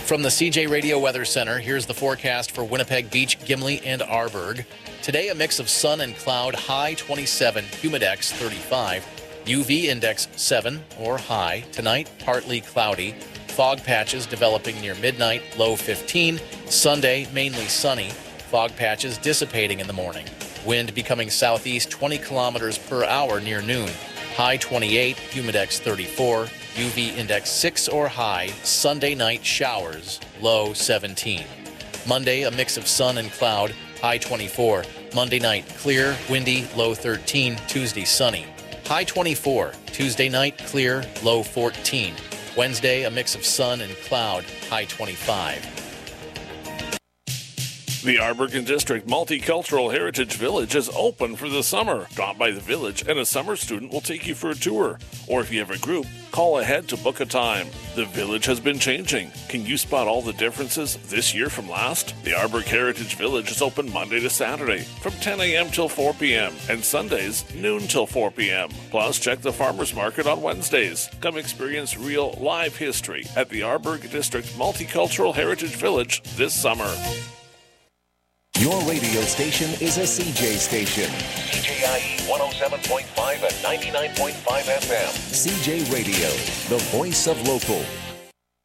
From the CJ Radio Weather Center, here's the forecast for Winnipeg Beach, Gimli, and Arborg. Today, a mix of sun and cloud, high 27, humidex 35, UV index 7 or high. Tonight, partly cloudy. Fog patches developing near midnight, low 15. Sunday, mainly sunny. Fog patches dissipating in the morning. Wind becoming southeast 20 kilometers per hour near noon. High 28, humidex 34. UV index 6 or high. Sunday night showers, low 17. Monday, a mix of sun and cloud, high 24. Monday night, clear, windy, low 13. Tuesday, sunny, high 24. Tuesday night, clear, low 14. Wednesday, a mix of sun and cloud, high 25. The Arborg District Multicultural Heritage Village is open for the summer. Drop by the village and a summer student will take you for a tour. Or if you have a group, call ahead to book a time. The village has been changing. Can you spot all the differences this year from last? The Arborg Heritage Village is open Monday to Saturday from 10 a.m. till 4 p.m. and Sundays noon till 4 p.m. Plus, check the farmers market on Wednesdays. Come experience real live history at the Arborg District Multicultural Heritage Village this summer. Your radio station is a CJ station. CJIE 107.5 and 99.5 FM. CJ Radio, the voice of local.